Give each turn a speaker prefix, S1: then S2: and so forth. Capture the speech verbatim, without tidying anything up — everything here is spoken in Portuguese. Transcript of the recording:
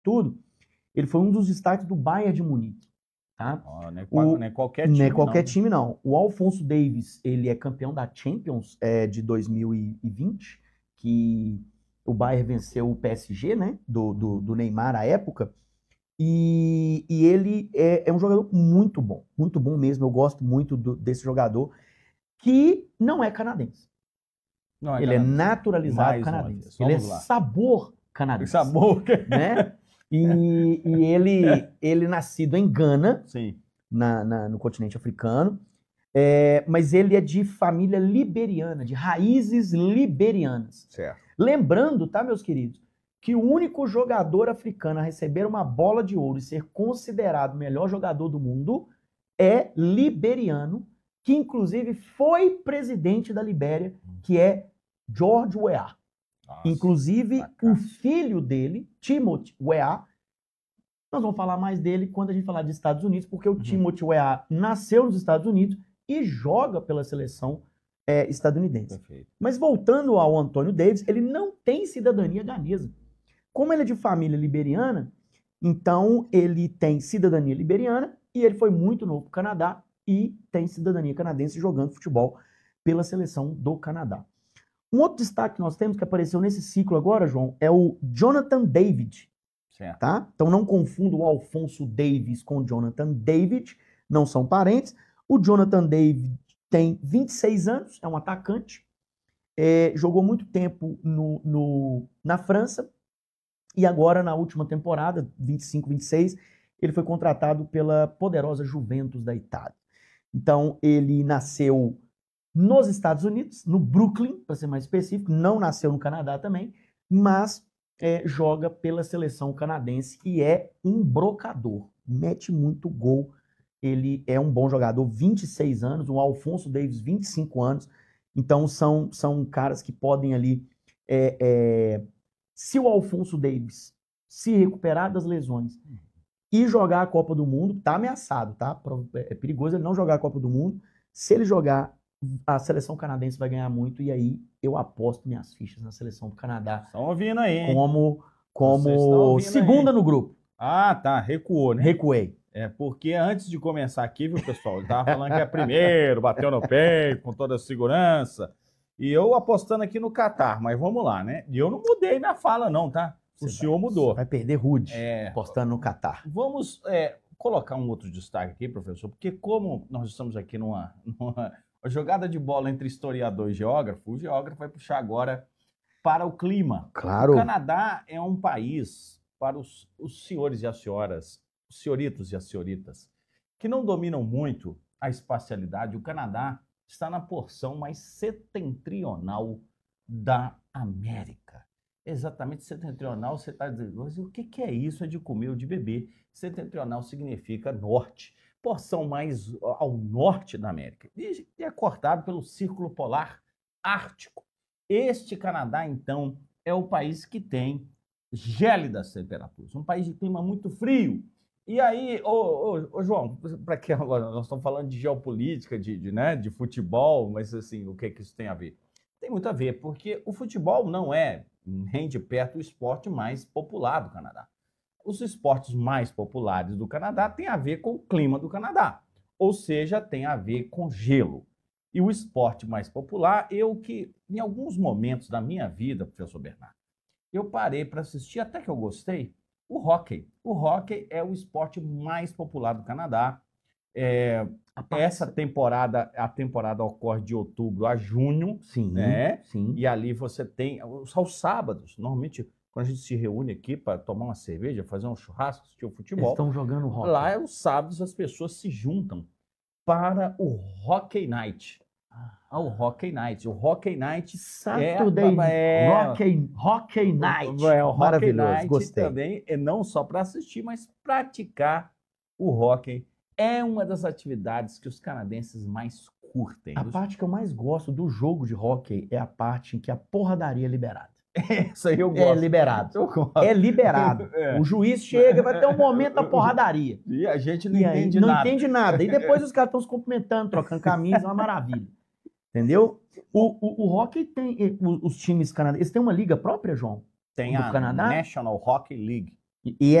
S1: tudo, ele foi um dos destaques do Bayern de Munique. Tá?
S2: Oh, não, é,
S1: O,
S2: não é qualquer time,
S1: não. É qualquer
S2: não.
S1: time, não. O Alphonso Davies, ele é campeão da Champions é, de dois mil e vinte, que o Bayern venceu o P S G, né? Do, do, do Neymar à época. E, e ele é, é um jogador muito bom, muito bom mesmo. Eu gosto muito do, desse jogador, que não é canadense.
S2: Não é
S1: ele
S2: canadense.
S1: é naturalizado
S2: Mais
S1: canadense.
S2: Ele
S1: é sabor canadense.
S2: Sabor.
S1: Né? E, e ele, ele nascido em Gana,
S2: Sim.
S1: Na, na, no continente africano, é, mas ele é de família liberiana, de raízes liberianas.
S2: Certo.
S1: Lembrando, tá, meus queridos, que o único jogador africano a receber uma bola de ouro e ser considerado o melhor jogador do mundo é liberiano, que inclusive foi presidente da Libéria, que é George Weah. Nossa, inclusive, bacana. O filho dele, Timothy Weah, nós vamos falar mais dele quando a gente falar de Estados Unidos, porque o uhum. Timothy Weah nasceu nos Estados Unidos e joga pela seleção é, estadunidense. Perfeito. Mas voltando ao Antônio Davis, ele não tem cidadania ganesa. Como ele é de família liberiana, então ele tem cidadania liberiana e ele foi muito novo para o Canadá e tem cidadania canadense jogando futebol pela seleção do Canadá. Um outro destaque que nós temos que apareceu nesse ciclo agora, João, é o Jonathan David.
S2: Certo.
S1: Tá? Então não confunda o Alphonso Davies com o Jonathan David, não são parentes. O Jonathan David tem vinte e seis anos, é um atacante, é, jogou muito tempo no, no, na França e agora na última temporada, vinte e cinco, vinte e seis, ele foi contratado pela poderosa Juventus da Itália. Então ele nasceu nos Estados Unidos, no Brooklyn, para ser mais específico, não nasceu no Canadá também, mas É, joga pela seleção canadense e é um brocador, mete muito gol, ele é um bom jogador, vinte e seis anos, o Alphonso Davies, vinte e cinco anos, então são, são caras que podem ali, é, é, se o Alphonso Davies se recuperar das lesões e jogar a Copa do Mundo, tá ameaçado, tá? É perigoso ele não jogar a Copa do Mundo, se ele jogar, a seleção canadense vai ganhar muito e aí eu aposto minhas fichas na seleção do Canadá.
S2: Estão ouvindo aí, hein?
S1: Como, como segunda aí. No grupo.
S2: Ah, tá. Recuou, né?
S1: Recuei.
S2: É, porque antes de começar aqui, viu, pessoal? Ele tava falando que é primeiro, bateu no peito, com toda a segurança. E eu apostando aqui no Catar, mas vamos lá, né? E eu não mudei minha fala, não, tá? O você senhor
S1: vai,
S2: mudou. Você
S1: vai perder rude é, apostando no Catar.
S2: Vamos é, colocar um outro destaque aqui, professor, porque como nós estamos aqui numa... numa a jogada de bola entre historiador e geógrafo, o geógrafo vai puxar agora para o clima.
S1: Claro.
S2: O Canadá é um país, para os, os senhores e as senhoras, os senhoritos e as senhoritas, que não dominam muito a espacialidade. O Canadá está na porção mais setentrional da América. Exatamente setentrional, você está dizendo, mas o que, que é isso? É de comer ou de beber. Setentrional significa norte. Porção mais ao norte da América, e é cortado pelo Círculo Polar Ártico. Este Canadá, então, é o país que tem gélidas temperaturas, um país de clima muito frio. E aí, ô, ô, ô João, para que agora nós estamos falando de geopolítica, de, de, né, de futebol, mas assim, o que, que isso tem a ver? Tem muito a ver, porque o futebol não é nem de perto o esporte mais popular do Canadá. Os esportes mais populares do Canadá têm a ver com o clima do Canadá, ou seja, tem a ver com gelo. E o esporte mais popular, eu que, em alguns momentos da minha vida, professor Bernardo, eu parei para assistir, até que eu gostei, o hóquei. O hóquei é o esporte mais popular do Canadá. É, essa temporada, a temporada ocorre de outubro a junho,
S1: sim,
S2: né?
S1: Sim.
S2: E ali você tem, aos sábados, normalmente... Quando a gente se reúne aqui para tomar uma cerveja, fazer um churrasco, assistir o futebol.
S1: Eles estão jogando hóquei.
S2: Lá, os sábados, as pessoas se juntam para o Hockey Night. Ah, o Hockey Night. O Hockey Night
S1: Saturday
S2: é...
S1: é Hockey, Hockey Night.
S2: É, o Hockey
S1: Maravilhoso,
S2: Night
S1: gostei.
S2: também é não só para assistir, mas praticar o hóquei. É uma das atividades que os canadenses mais curtem.
S1: A
S2: Os...
S1: parte que eu mais gosto do jogo de hóquei é a parte em que a porradaria é liberada.
S2: Isso aí eu gosto.
S1: É liberado.
S2: Eu gosto.
S1: É liberado. É. O juiz chega, vai ter um momento da porradaria.
S2: E a gente não
S1: e
S2: entende
S1: aí,
S2: nada.
S1: Não entende nada. E depois os caras estão se cumprimentando, trocando camisa, é uma maravilha. Entendeu? O, o, o hockey tem... Os times canadenses têm uma liga própria, João?
S2: Tem
S1: do
S2: a
S1: Canadá?
S2: National Hockey League.
S1: E